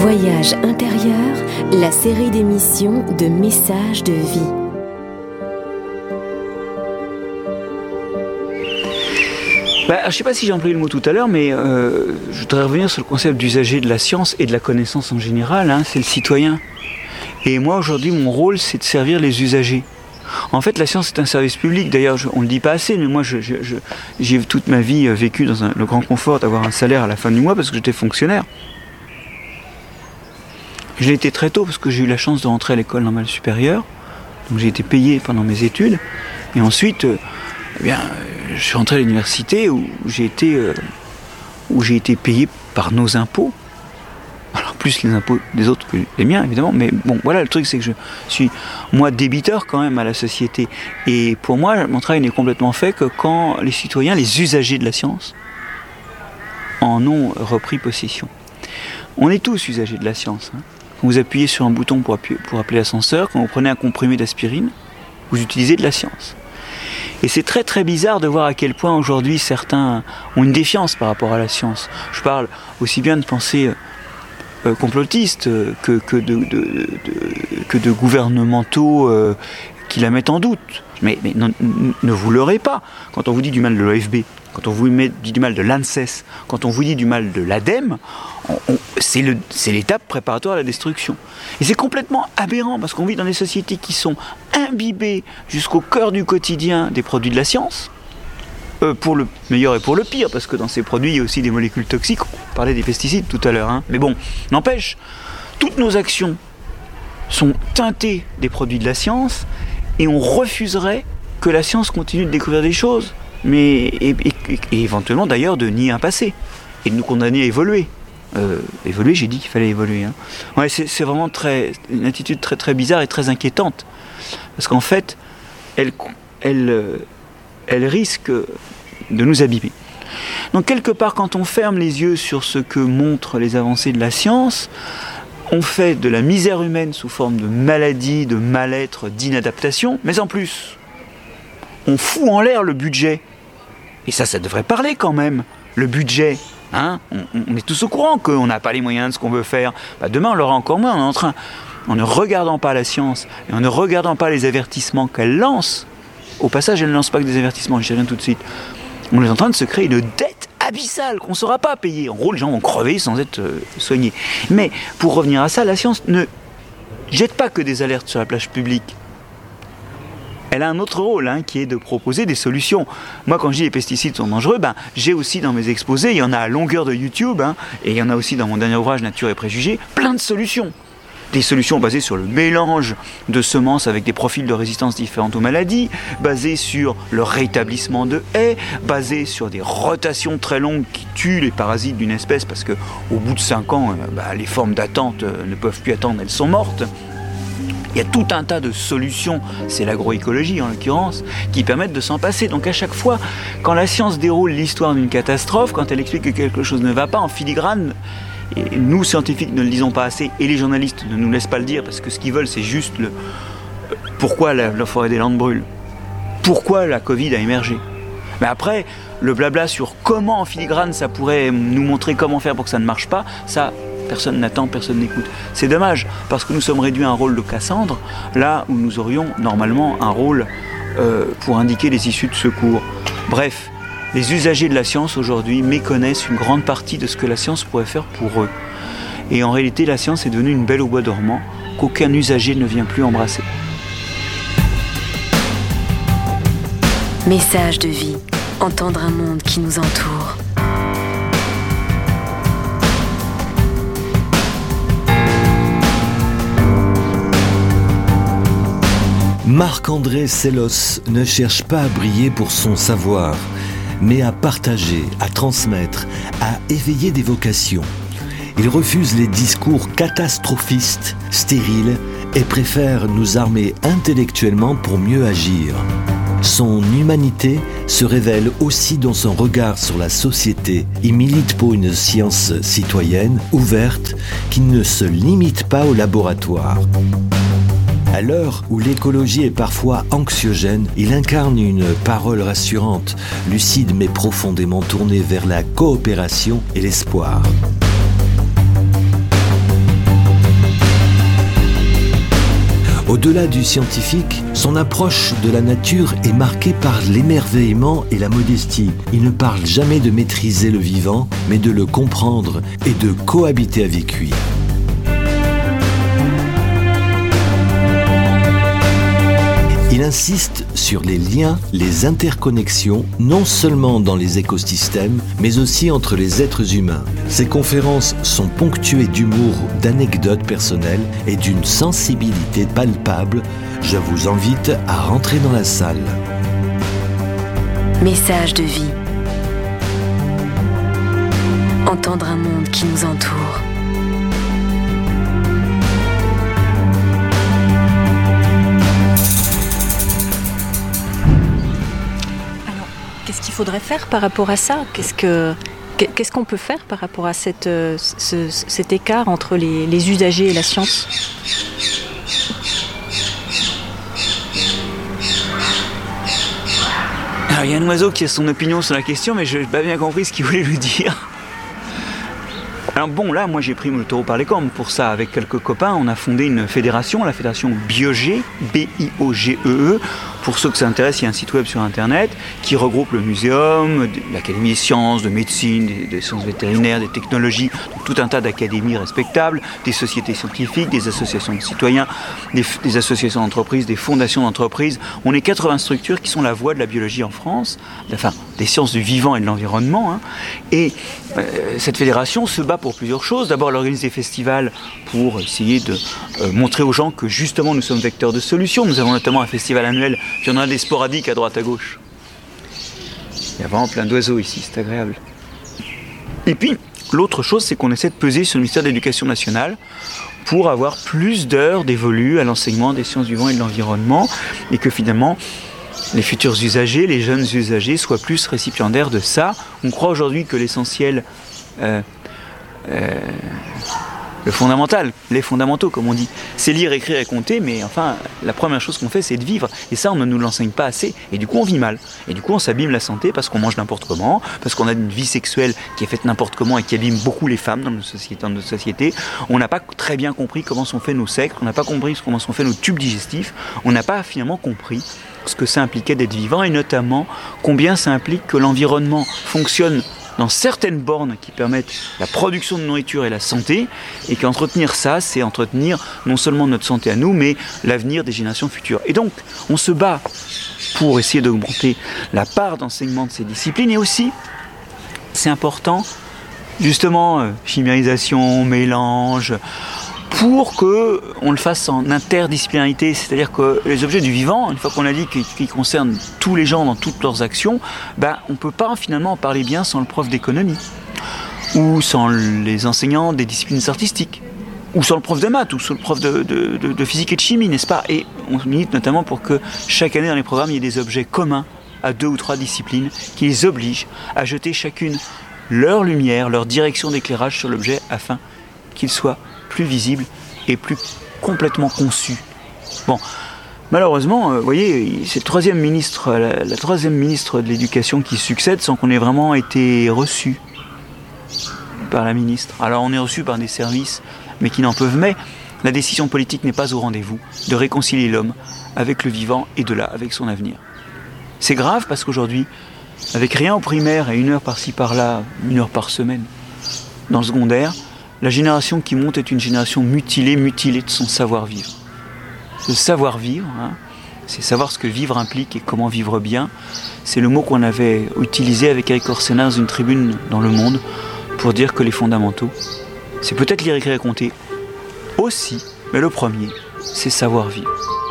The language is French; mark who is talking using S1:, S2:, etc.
S1: Voyage intérieur, la série d'émissions de Messages de vie.
S2: Je ne sais pas si j'ai employé le mot tout à l'heure, mais je voudrais revenir sur le concept d'usager de la science et de la connaissance en général, c'est le citoyen. Et moi aujourd'hui mon rôle c'est de servir les usagers. En fait la science est un service public, d'ailleurs on ne le dit pas assez, mais moi j'ai toute ma vie vécu dans le grand confort d'avoir un salaire à la fin du mois parce que j'étais fonctionnaire. Je l'ai été très tôt parce que j'ai eu la chance de rentrer à l'école normale supérieure, donc j'ai été payé pendant mes études, et ensuite je suis rentré à l'université où j'ai été payé par nos impôts. Alors plus les impôts des autres que les miens évidemment, mais bon voilà, le truc c'est que je suis moi débiteur quand même à la société, et pour moi mon travail n'est complètement fait que quand les citoyens, les usagers de la science en ont repris possession. On est tous usagers de la science, Quand vous appuyez sur un bouton pour appeler l'ascenseur, quand vous prenez un comprimé d'aspirine, vous utilisez de la science. Et c'est très très bizarre de voir à quel point aujourd'hui certains ont une défiance par rapport à la science. Je parle aussi bien de pensées complotistes que de gouvernementaux qui la mettent en doute. Mais ne vous leurrez pas. Quand on vous dit du mal de l'OFB, quand on vous dit du mal de l'ANSES, quand on vous dit du mal de l'ADEME, c'est l'étape préparatoire à la destruction. Et c'est complètement aberrant parce qu'on vit dans des sociétés qui sont imbibées jusqu'au cœur du quotidien des produits de la science, pour le meilleur et pour le pire, parce que dans ces produits il y a aussi des molécules toxiques. On parlait des pesticides tout à l'heure, mais bon, n'empêche, toutes nos actions sont teintées des produits de la science, et on refuserait que la science continue de découvrir des choses, et éventuellement d'ailleurs de nier un passé et de nous condamner à évoluer. Évoluer, j'ai dit qu'il fallait évoluer. Ouais, c'est vraiment une attitude très très bizarre et très inquiétante, parce qu'en fait, elle risque de nous abîmer. Donc quelque part, quand on ferme les yeux sur ce que montrent les avancées de la science, on fait de la misère humaine sous forme de maladie, de mal-être, d'inadaptation, mais en plus, on fout en l'air le budget. Et ça devrait parler quand même, le budget. On est tous au courant qu'on n'a pas les moyens de ce qu'on veut faire. Demain, on l'aura encore moins. On est en train, en ne regardant pas la science et en ne regardant pas les avertissements qu'elle lance, au passage, elle ne lance pas que des avertissements, je reviens tout de suite, on est en train de se créer une dette abyssale qu'on ne saura pas payer. En gros, les gens vont crever sans être soignés. Mais pour revenir à ça, la science ne jette pas que des alertes sur la plage publique. Elle a un autre rôle, qui est de proposer des solutions. Moi, quand je dis les pesticides sont dangereux, j'ai aussi dans mes exposés, il y en a à longueur de YouTube, et il y en a aussi dans mon dernier ouvrage, Nature et préjugés, plein de solutions. Des solutions basées sur le mélange de semences avec des profils de résistance différentes aux maladies, basées sur le rétablissement de haies, basées sur des rotations très longues qui tuent les parasites d'une espèce, parce qu'au bout de 5 ans, les formes d'attente ne peuvent plus attendre, elles sont mortes. Il y a tout un tas de solutions, c'est l'agroécologie en l'occurrence, qui permettent de s'en passer. Donc à chaque fois, quand la science déroule l'histoire d'une catastrophe, quand elle explique que quelque chose ne va pas, en filigrane, et nous scientifiques ne le disons pas assez, et les journalistes ne nous laissent pas le dire, parce que ce qu'ils veulent c'est juste pourquoi la forêt des Landes brûle, pourquoi la Covid a émergé. Mais après, le blabla sur comment en filigrane ça pourrait nous montrer comment faire pour que ça ne marche pas, ça... personne n'attend, personne n'écoute. C'est dommage, parce que nous sommes réduits à un rôle de Cassandre, là où nous aurions normalement un rôle pour indiquer les issues de secours. Bref, les usagers de la science aujourd'hui méconnaissent une grande partie de ce que la science pourrait faire pour eux. Et en réalité, la science est devenue une belle au bois dormant qu'aucun usager ne vient plus embrasser.
S1: Message de vie, entendre un monde qui nous entoure.
S3: Marc-André Sellos ne cherche pas à briller pour son savoir, mais à partager, à transmettre, à éveiller des vocations. Il refuse les discours catastrophistes, stériles, et préfère nous armer intellectuellement pour mieux agir. Son humanité se révèle aussi dans son regard sur la société. Il milite pour une science citoyenne, ouverte, qui ne se limite pas au laboratoire. À l'heure où l'écologie est parfois anxiogène, il incarne une parole rassurante, lucide mais profondément tournée vers la coopération et l'espoir. Au-delà du scientifique, son approche de la nature est marquée par l'émerveillement et la modestie. Il ne parle jamais de maîtriser le vivant, mais de le comprendre et de cohabiter avec lui. Il insiste sur les liens, les interconnexions, non seulement dans les écosystèmes, mais aussi entre les êtres humains. Ses conférences sont ponctuées d'humour, d'anecdotes personnelles et d'une sensibilité palpable. Je vous invite à rentrer dans la salle.
S1: Message de vie. Entendre un monde qui nous entoure.
S4: Qu'est-ce qu'il faudrait faire par rapport à ça ? Qu'est-ce qu'on peut faire par rapport à cet écart entre les usagers et la science ?
S2: Alors, il y a un oiseau qui a son opinion sur la question, mais je n'ai pas bien compris ce qu'il voulait lui dire. Alors bon, là, moi j'ai pris le taureau par les cornes pour ça. Avec quelques copains, on a fondé une fédération, la fédération Biogee, B-I-O-G-E-E. Pour ceux que ça intéresse, il y a un site web sur internet qui regroupe le muséum, l'Académie des sciences, de médecine, des sciences vétérinaires, des technologies, donc tout un tas d'académies respectables, des sociétés scientifiques, des associations de citoyens, des associations d'entreprises, des fondations d'entreprises. On est 80 structures qui sont la voix de la biologie en France, enfin des sciences du vivant et de l'environnement. Hein. Et cette fédération se bat pour plusieurs choses. D'abord, elle organise des festivals pour essayer de montrer aux gens que justement nous sommes vecteurs de solutions. Nous avons notamment un festival annuel. Puis on a des sporadiques à droite à gauche. Il y a vraiment plein d'oiseaux ici, c'est agréable. Et puis, l'autre chose, c'est qu'on essaie de peser sur le ministère de l'Éducation nationale pour avoir plus d'heures dévolues à l'enseignement des sciences du vivant et de l'environnement, et que finalement, les futurs usagers, les jeunes usagers, soient plus récipiendaires de ça. On croit aujourd'hui que l'essentiel... le fondamental, les fondamentaux comme on dit, c'est lire, écrire et compter, mais enfin la première chose qu'on fait c'est de vivre, et ça on ne nous l'enseigne pas assez, et du coup on vit mal, et du coup on s'abîme la santé parce qu'on mange n'importe comment, parce qu'on a une vie sexuelle qui est faite n'importe comment et qui abîme beaucoup les femmes dans notre société, on n'a pas très bien compris comment sont faits nos sexes, on n'a pas compris comment sont faits nos tubes digestifs, on n'a pas finalement compris ce que ça impliquait d'être vivant, et notamment combien ça implique que l'environnement fonctionne dans certaines bornes qui permettent la production de nourriture et la santé, et qu'entretenir ça, c'est entretenir non seulement notre santé à nous, mais l'avenir des générations futures. Et donc, on se bat pour essayer d'augmenter la part d'enseignement de ces disciplines, et aussi, c'est important, justement, chimérisation, mélange, pour qu'on le fasse en interdisciplinarité, c'est-à-dire que les objets du vivant, une fois qu'on a dit qu'ils concernent tous les gens dans toutes leurs actions, on ne peut pas finalement en parler bien sans le prof d'économie, ou sans les enseignants des disciplines artistiques, ou sans le prof de maths, ou sans le prof de physique et de chimie, n'est-ce pas ? Et on milite notamment pour que chaque année dans les programmes, il y ait des objets communs à 2 ou 3 disciplines qui les obligent à jeter chacune leur lumière, leur direction d'éclairage sur l'objet afin qu'il soit plus visible et plus complètement conçu. Bon, malheureusement, vous voyez, c'est la troisième ministre de l'Éducation qui succède sans qu'on ait vraiment été reçu par la ministre. Alors on est reçu par des services, mais qui n'en peuvent mais. La décision politique n'est pas au rendez-vous de réconcilier l'homme avec le vivant et de là, avec son avenir. C'est grave parce qu'aujourd'hui, avec rien au primaire et 1 heure par-ci par-là, 1 heure par semaine, dans le secondaire, la génération qui monte est une génération mutilée de son savoir-vivre. Le savoir-vivre, c'est savoir ce que vivre implique et comment vivre bien. C'est le mot qu'on avait utilisé avec Eric Orsena dans une tribune dans Le Monde pour dire que les fondamentaux, c'est peut-être lire, écrire et compter aussi, mais le premier, c'est savoir-vivre.